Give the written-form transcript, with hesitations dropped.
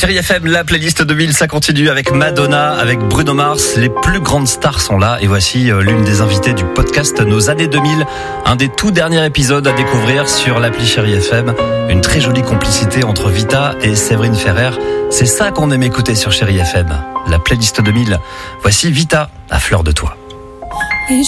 Chérie FM, la playlist 2000, ça continue avec Madonna, avec Bruno Mars. Les plus grandes stars sont là et voici l'une des invitées du podcast Nos années 2000. Un des tout derniers épisodes à découvrir sur l'appli Chérie FM. Une très jolie complicité entre Vita et Séverine Ferrer. C'est ça qu'on aime écouter sur Chérie FM. La playlist 2000. Voici Vita, à fleur de toi.